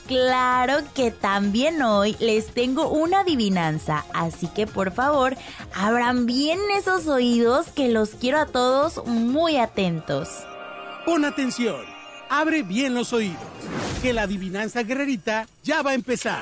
claro que también hoy les tengo una adivinanza, así que por favor, abran bien esos oídos que los quiero a todos muy atentos. Pon atención, abre bien los oídos, que la adivinanza guerrerita ya va a empezar.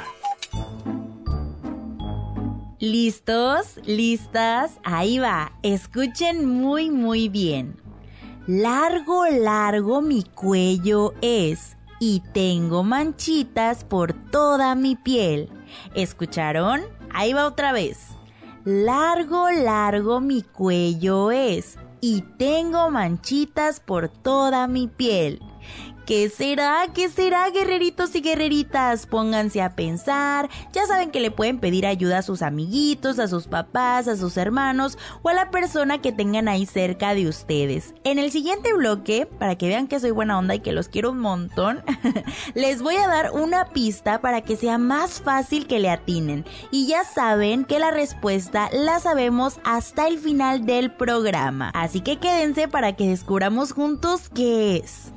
¿Listos? ¿Listas? Ahí va, escuchen muy bien. Largo, largo mi cuello es y tengo manchitas por toda mi piel. ¿Escucharon? Ahí va otra vez. Largo, largo mi cuello es y tengo manchitas por toda mi piel. ¿Qué será? ¿Qué será, guerreritos y guerreritas? Pónganse a pensar. Ya saben que le pueden pedir ayuda a sus amiguitos, a sus papás, a sus hermanos o a la persona que tengan ahí cerca de ustedes. En el siguiente bloque, para que vean que soy buena onda y que los quiero un montón, les voy a dar una pista para que sea más fácil que le atinen. Y ya saben que la respuesta la sabemos hasta el final del programa. Así que quédense para que descubramos juntos qué es.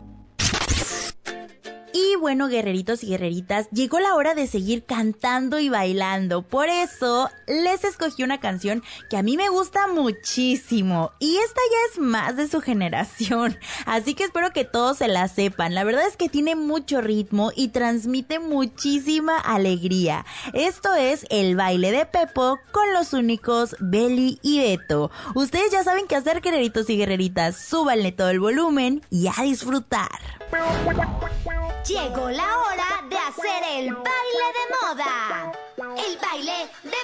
Y bueno, guerreritos y guerreritas, llegó la hora de seguir cantando y bailando. Por eso les escogí una canción que a mí me gusta muchísimo. Y esta ya es más de su generación, así que espero que todos se la sepan. La verdad es que tiene mucho ritmo y transmite muchísima alegría. Esto es El Baile de Pepo con los únicos Beli y Beto. Ustedes ya saben qué hacer, guerreritos y guerreritas. Súbanle todo el volumen y a disfrutar. Llegó la hora de hacer el baile de moda. El baile de